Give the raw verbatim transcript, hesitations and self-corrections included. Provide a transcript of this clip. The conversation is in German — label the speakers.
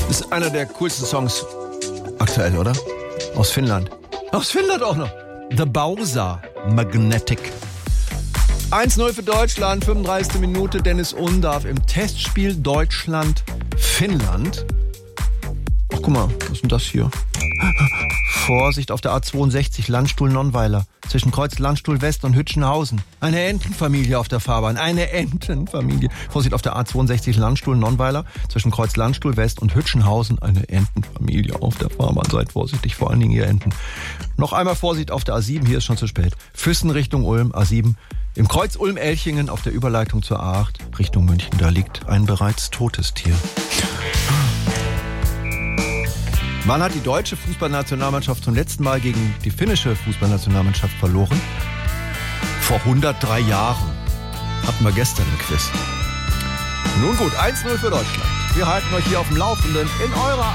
Speaker 1: Ist einer der coolsten Songs aktuell, oder? Aus Finnland. Aus Finnland auch noch. The Bowser, Magnetic. eins null für Deutschland, fünfunddreißigste Minute. Dennis Undarf im Testspiel Deutschland-Finnland. Ach, guck mal, was ist denn das hier? Vorsicht auf der A zweiundsechzig, Landstuhl-Nonnweiler. Zwischen Kreuz Landstuhl West und Hütchenhausen. Eine Entenfamilie auf der Fahrbahn. Eine Entenfamilie. Vorsicht auf der A zweiundsechzig, Landstuhl Nonnweiler. Zwischen Kreuz Landstuhl West und Hütchenhausen. Eine Entenfamilie auf der Fahrbahn. Seid vorsichtig, vor allen Dingen ihr Enten. Noch einmal Vorsicht auf der A sieben. Hier ist schon zu spät. Füssen Richtung Ulm, A sieben. Im Kreuz Ulm-Elchingen auf der Überleitung zur A acht Richtung München. Da liegt ein bereits totes Tier. Wann hat die deutsche Fußballnationalmannschaft zum letzten Mal gegen die finnische Fußballnationalmannschaft verloren? Vor hundertdrei Jahren. Hatten wir gestern im Quiz. Nun gut, eins null für Deutschland. Wir halten euch hier auf dem Laufenden in eurer